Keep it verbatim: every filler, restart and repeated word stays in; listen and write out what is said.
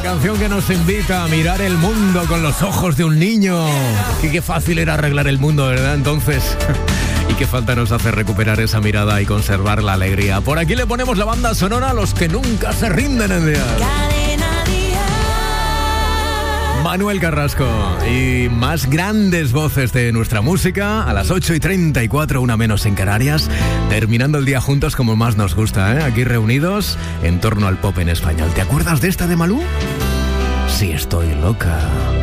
canción que nos invita a mirar el mundo con los ojos de un niño. Y qué fácil era arreglar el mundo, ¿verdad? Entonces, y qué falta nos hace recuperar esa mirada y conservar la alegría. Por aquí le ponemos la banda sonora a los que nunca se rinden en día. Manuel Carrasco y más grandes voces de nuestra música a las ocho y treinta y cuatro, una menos en Canarias, terminando el día juntos como más nos gusta, ¿eh? Aquí reunidos en torno al pop en español. ¿Te acuerdas de esta de Malú? Sí, estoy loca.